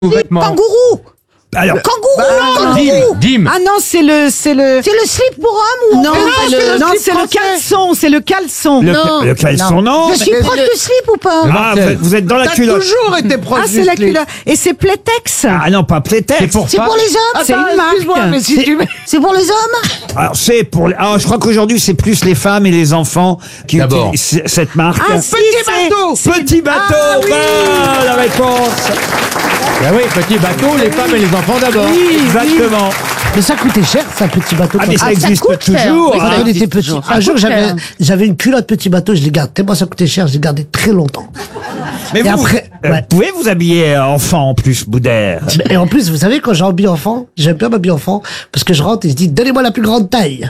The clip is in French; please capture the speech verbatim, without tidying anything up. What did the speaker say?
vêtements. Kangourou. Alors, Kangourou, Bah, kangourou. Dim, Dim. Ah non, c'est le, c'est le. C'est le slip pour homme ou Non, on peut- c'est le, non, slip c'est le français. caleçon, c'est le caleçon. le, Non. le caleçon, non. Je suis Mais proche le- du slip ou pas? Ah, vous êtes- vous êtes dans la T'as culotte. toujours été proche Ah, du c'est la slip. culotte. Et c'est Playtex. Ah non, pas Playtex. C'est pour C'est pas- pour les hommes? C'est Attends, une marque. excuse-moi, mais si C'est- tu mets... C'est pour les hommes? Alors c'est pour. les- Ah, je crois qu'aujourd'hui c'est plus les femmes et les enfants qui D'abord. utilisent cette marque. Ah, si, Petit c'est- bateau. Petit bateau. Ah, oui. Bonne réponse. Ah oui, petit bateau, les femmes et les enfants d'abord. Exactement. Mais ça coûtait cher, ça, petit bateau. Ah mais quand ça ça existe coûte cher. toujours. Oui, quand hein. on était existe petit. toujours. Ça Un jour, coûte j'avais, cher. j'avais une culotte petit bateau, je l'ai gardé. Tellement ça coûtait cher, je l'ai gardé très longtemps. Mais Et vous, après, euh, ouais. vous pouvez vous habiller euh, enfant en plus, Boudère. Et en plus, vous savez, quand j'habille enfant, j'aime bien m'habiller enfant, parce que je rentre et je dis, donnez-moi la plus grande taille.